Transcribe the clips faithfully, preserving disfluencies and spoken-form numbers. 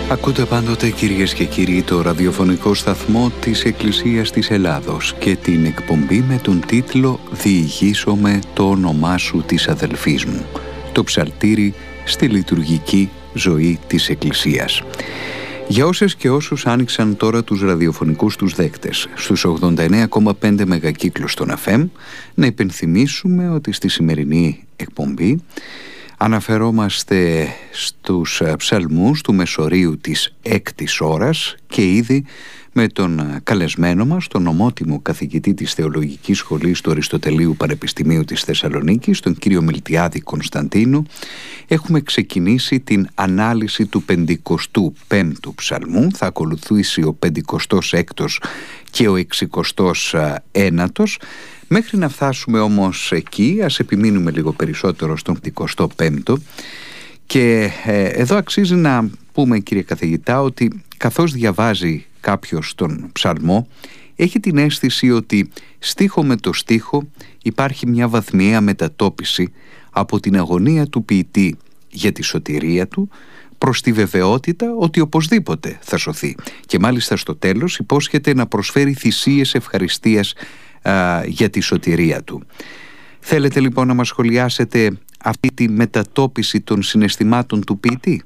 Ακούτε πάντοτε, κυρίες και κύριοι, το ραδιοφωνικό σταθμό της Εκκλησίας της Ελλάδος και την εκπομπή με τον τίτλο «Διηγήσομαι το όνομά σου της αδελφής μου», το ψαλτήρι στη λειτουργική ζωή της Εκκλησίας. Για όσες και όσους άνοιξαν τώρα τους ραδιοφωνικούς τους δέκτες στους ογδόντα εννέα κόμμα πέντε μεγακύκλους των εφ εμ, να υπενθυμίσουμε ότι στη σημερινή εκπομπή αναφερόμαστε στους ψαλμούς του μεσορίου της έκτης ώρας και ήδη με τον καλεσμένο μας, τον ομότιμο καθηγητή της Θεολογικής Σχολής του Αριστοτελείου Πανεπιστημίου της Θεσσαλονίκης, τον κύριο Μιλτιάδη Κωνσταντίνου, έχουμε ξεκινήσει την ανάλυση του πεντηκοστού πέμπτου ψαλμού. Θα ακολουθήσει ο πεντηκοστός έκτος και ο εξηκοστός ένατος. Μέχρι να φτάσουμε όμως εκεί, ας επιμείνουμε λίγο περισσότερο στον πεντηκοστό πέμπτο. Και ε, εδώ αξίζει να πούμε, κύριε καθηγητά, ότι καθώς διαβάζει κάποιος τον ψαλμό, έχει την αίσθηση ότι στίχο με το στίχο υπάρχει μια βαθμιαία μετατόπιση από την αγωνία του ποιητή για τη σωτηρία του προς τη βεβαιότητα ότι οπωσδήποτε θα σωθεί. Και μάλιστα στο τέλος υπόσχεται να προσφέρει θυσίες ευχαριστίας α, για τη σωτηρία του. Θέλετε λοιπόν να μας σχολιάσετε αυτή τη μετατόπιση των συναισθημάτων του ποιητή?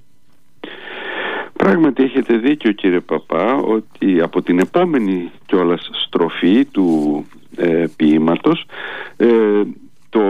Πράγματι έχετε δίκιο, κύριε Παπά, ότι από την επόμενη κιόλας στροφή του ε, ποίηματος ε, το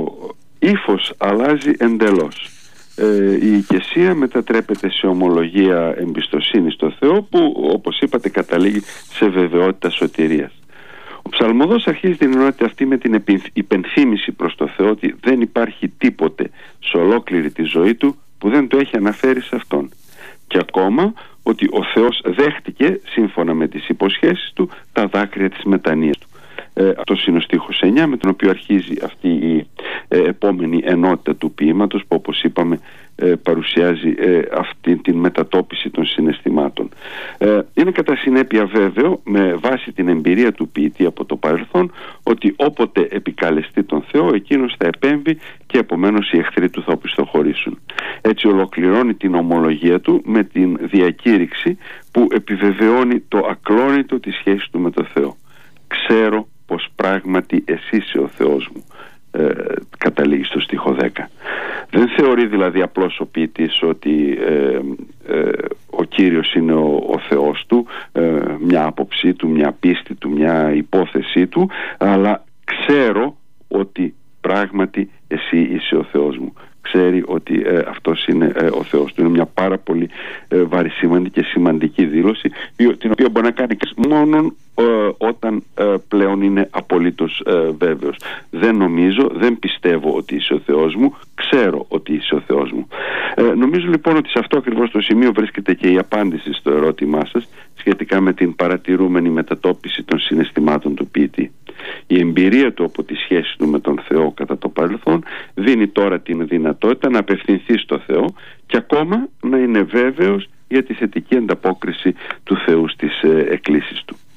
ύφος αλλάζει εντελώς. Ε, η οικεσία μετατρέπεται σε ομολογία εμπιστοσύνη στο Θεό που, όπως είπατε, καταλήγει σε βεβαιότητα σωτηρίας. Ο ψαλμοδός αρχίζει την ενότητα αυτή με την υπενθύμηση προς το Θεό ότι δεν υπάρχει τίποτε σε ολόκληρη τη ζωή του που δεν το έχει αναφέρει σε Αυτόν. Και ακόμα ότι ο Θεός δέχτηκε, σύμφωνα με τις υποσχέσεις του, τα δάκρυα της μετανοίας του. Ε, αυτός είναι ο στίχος εννιά, με τον οποίο αρχίζει αυτή η ε, επόμενη ενότητα του ποίηματος, που, όπως είπαμε, ε, παρουσιάζει ε, αυτή την μετατόπιση των συναισθημάτων. Ε, είναι κατά συνέπεια βέβαιο, με βάση την εμπειρία του ποιητή από το παρελθόν, ότι όποτε επικαλεστεί τον Θεό, εκείνος θα επέμβει και επομένως οι εχθροί του θα οπισθοχωρήσουν. Έτσι ολοκληρώνει την ομολογία του με την διακήρυξη που επιβεβαιώνει το ακλόνητο της σχέσης του με τον Θεό. «Ξέρω πως πράγματι εσύ είσαι ο Θεός μου», ε, καταλήγει στο στίχο δέκα. Δεν θεωρεί δηλαδή απλώς ο ποιητής ότι ε, ε, ο Κύριος είναι ο, ο Θεός του, ε, μια άποψή του, μια πίστη του, μια υπόθεσή του, αλλά ξέρω ότι πράγματι εσύ είσαι ο Θεός μου. Ξέρει ότι ε, αυτός είναι ε, ο Θεός του. Είναι μια πάρα πολύ ε, βαρισίμαντη και σημαντική δήλωση, την οποία μπορεί να κάνει μόνο ε, όταν ε, πλέον είναι απολύτως ε, βέβαιος. Δεν νομίζω, δεν πιστεύω ότι είσαι ο Θεός μου, ξέρω ότι είσαι ο Θεός μου. Ε, νομίζω λοιπόν ότι σε αυτό ακριβώς το σημείο βρίσκεται και η απάντηση στο ερώτημά σας σχετικά με την παρατηρούμενη μετατόπιση των συναισθημάτων του ποιητή. Η εμπειρία του από τη σχέση του με τον Θεό κατά το παρελθόν δίνει τώρα την δυνατότητα να απευθυνθεί στο Θεό και ακόμα να είναι βέβαιος για τη θετική ανταπόκριση του Θεού στις ε, εκκλήσεις του.